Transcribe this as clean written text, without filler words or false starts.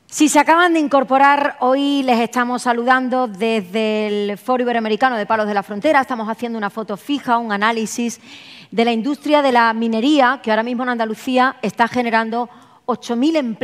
Si se acaban de incorporar, hoy les estamos saludando desde el Foro Iberoamericano de Palos de la Frontera. Estamos haciendo una foto fija, un análisis de la industria de la minería, que ahora mismo en Andalucía está generando 8.000 empleos.